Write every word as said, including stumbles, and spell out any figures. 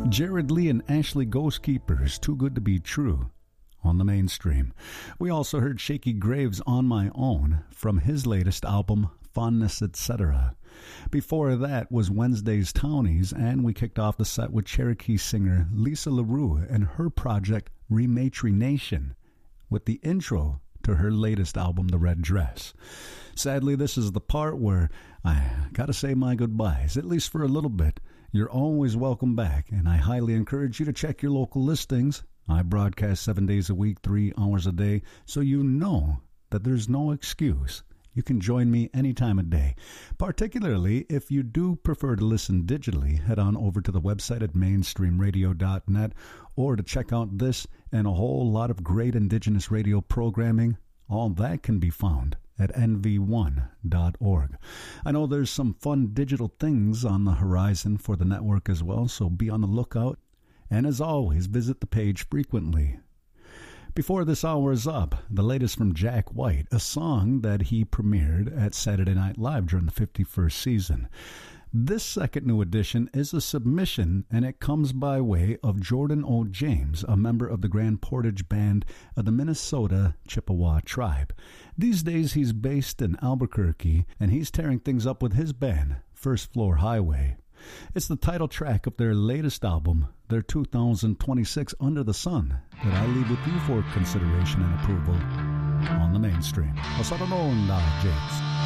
Jared Lee and Ashley Ghostkeepers, Too Good to Be True, on the Mainstream. We also heard Shaky Graves, On My Own, from his latest album, Fondness, et cetera. Before that was Wednesday's Townies, and we kicked off the set with Cherokee singer Lisa LaRue and her project Rematrination, with the intro to her latest album, The Red Dress. Sadly, this is the part where I gotta say my goodbyes, at least for a little bit. You're always welcome back, and I highly encourage you to check your local listings. I broadcast seven days a week, three hours a day, so you know that there's no excuse. You can join me any time of day. Particularly if you do prefer to listen digitally, head on over to the website at mainstream radio dot net, or to check out this and a whole lot of great Indigenous radio programming. All that can be found at N V one dot org. I know there's some fun digital things on the horizon for the network as well, so be on the lookout. And as always, visit the page frequently. Before this hour is up, the latest from Jack White, a song that he premiered at Saturday Night Live during the fifty-first season. This second new edition is a submission, and it comes by way of Jordan O. James, a member of the Grand Portage Band of the Minnesota Chippewa tribe. These days he's based in Albuquerque, and he's tearing things up with his band, First Floor Highway. It's the title track of their latest album, their two thousand twenty-six Under the Sun, that I leave with you for consideration and approval on the Mainstream. Osada James.